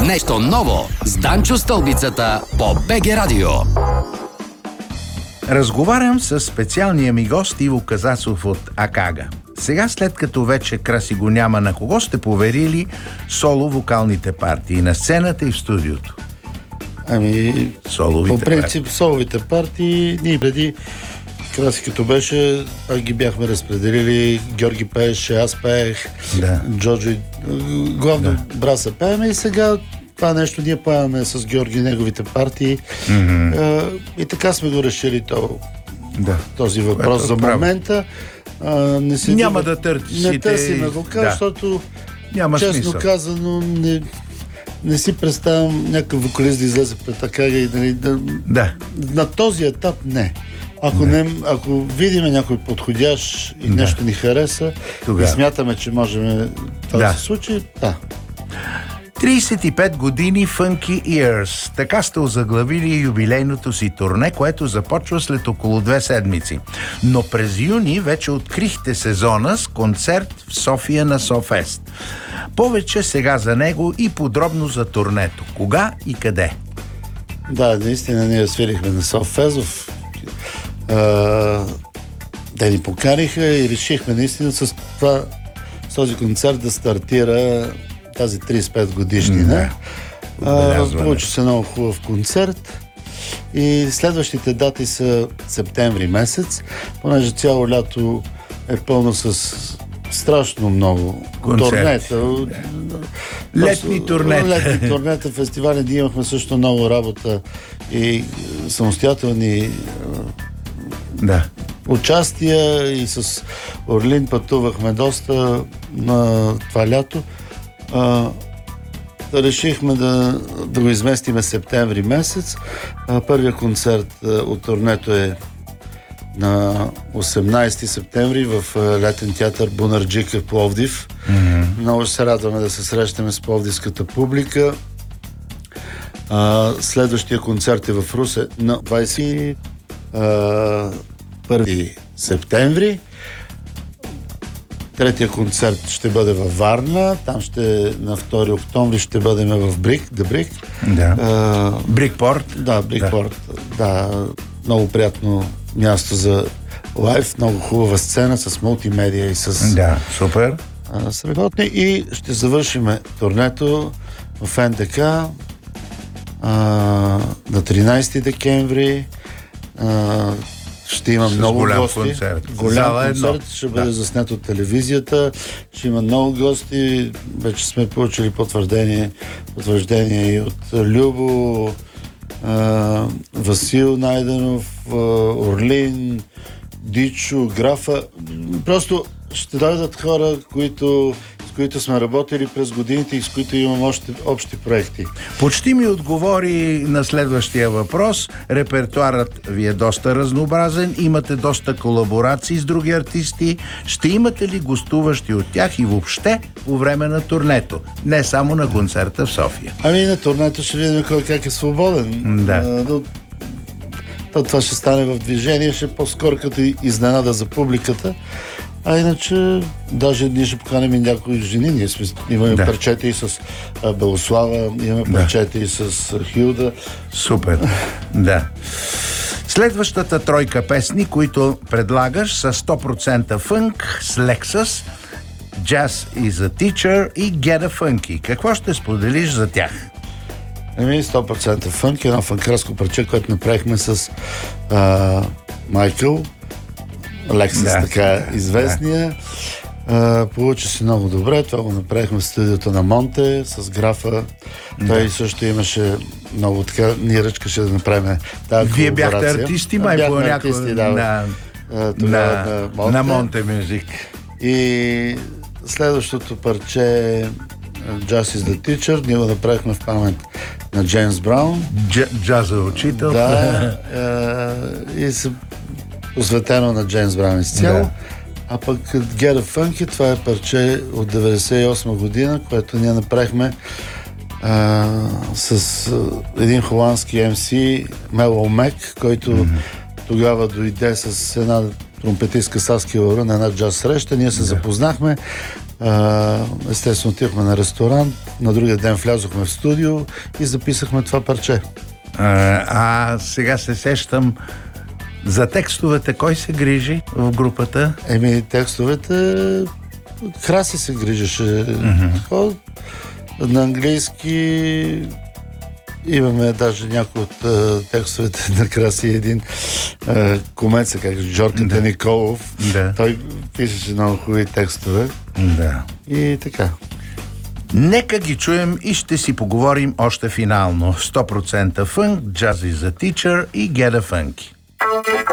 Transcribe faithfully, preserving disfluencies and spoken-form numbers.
Нещо ново с Данчо Стълбицата по БГ Радио. Разговарям с специалния ми гост Иво Казацов от Акага. Сега, след като вече Краси го няма, на кого сте поверили соло вокалните партии? На сцената и в студиото? Ами, соловите по принцип, партии. соловите партии, ние преди Краси като беше, ги бяхме разпределили. Георги пееше, аз пеех, да. Джорджо, главно да. Браса пееме и сега това нещо ние поемаме с Георги неговите партии. Mm-hmm. А, и така сме го решили то, да. този въпрос. За момента а, не си няма да, да търсите... Не търсиме вокал, да. Защото няма честно смисъл. казано не, не си представям някакъв вокалист да излезе пред Акага и да, да, да. На този етап не. Ако, не. не, ако видим някой подходящ и да. нещо ни хареса, тогава. И смятаме, че можем това да, да се случи, да. трийсет и пет години Funky Years. Така сте озаглавили юбилейното си турне, което започва след около две седмици. Но през юни вече открихте сезона с концерт в София на Софест. Повече сега за него и подробно за турнето. Кога и къде? Да, наистина ние свирихме на Софезов. Те ни поканиха и решихме наистина с това, с този концерт да стартира тази трийсет и пет годишнина. Да. Получи се много хубав концерт и следващите дати са септември месец, понеже цяло лято е пълно с страшно много турнета. Летни турнета. Летни турнета, фестивали. Ние имахме също много работа и самостоятелни да. участия и с Орлин пътувахме доста на това лято. А, да решихме да, да го изместиме септември месец. А, първият концерт а, от турнето е на осемнайсети септември в а, летен театър Бунарджика в Пловдив. Mm-hmm. Много се радваме да се срещаме с пловдивската публика. А, следващия концерт е в Русе на двайсет и първи септември. Третия концерт ще бъде във Варна. Там ще на втори октомври ще бъдем в Брик, The Brick. Да. Брикпорт. Да, Брикпорт. Да. да. Много приятно място за лайв, много хубава сцена с мултимедия и с... Да, супер. Средотни. И ще завършиме турнето в НДК а, на тринайсети декември. А, ще има с много голям гости. Концерт. Голям концерт. Ще бъде да. заснет от телевизията. Ще има много гости. Вече сме получили потвърждение, потвърждение и от Любо, а, Васил Найденов, а, Орлин, Дичо, Графа. Просто ще дойдат хора, които, с които сме работили през годините и с които имам още, общи проекти. Почти ми отговори на следващия въпрос. Репертуарът ви е доста разнообразен, имате доста колаборации с други артисти. Ще имате ли гостуващи от тях и въобще по време на турнето? Не само на концерта в София. Ами на турнето ще видим кой как е свободен. Да. А, то, това ще стане в движение, ще е по-скоро като изненада за публиката. А иначе, даже ние ще поканим и някои жени. Ние сме, имаме да. парчета и с а, Белослава, имаме да. парчета и с а, Хилда. Супер, да. Следващата тройка песни, които предлагаш, са сто процента фънк с Lexus, Jazz is a Teacher и Get a Funky. Какво ще споделиш за тях? Еми, сто процента фънк, едно фънкраско парче, което направихме с а, Майкъл Лексис, да, така известния. Да. А, получи се много добре. Това го направихме в студиото на Монте с Графа. Той да. също имаше много така. Ние ръчкаше да направим тази Вие колаборация. бяхте артисти, май по някакво да, на, на, на, на, на Монте Мюзик. И следващото парче е Jazz is the Teacher. Ние го направихме в памет на Джеймс Браун. Дж, джазов учител. Да. е, и се посветено на Джеймс Браун изцяло. Да. А пък Get a Funky, това е парче от деветдесет и осма година, което ние направихме а, с а, един холандски ем си, Мело Мек, който mm-hmm. тогава дойде с една тромпетистка Саски Лаура на една джаз среща. Ние се да. запознахме. А, естествено, отивахме на ресторант, на другия ден влязохме в студио и записахме това парче. А, а сега се сещам за текстовете. Кой се грижи в групата? Еми, текстовете Краси се грижеше. Mm-hmm. На английски имаме даже някои от uh, текстовете на Краси. Един uh, комец, как Жорка да. Николов. Да. Той пишеше много хубави текстове. Да. И така. Нека ги чуем и ще си поговорим още финално. сто процента фънк, Jazz is a Teacher и Get a Funky.